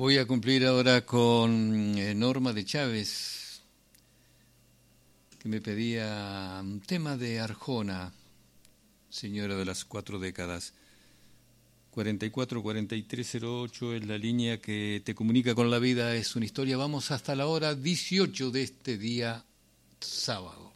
Voy a cumplir ahora con Norma de Chávez, que me pedía un tema de Arjona, señora de las 4 décadas. 44-4308 es la línea que te comunica con la vida, es una historia. Vamos hasta la hora 18 de este día sábado.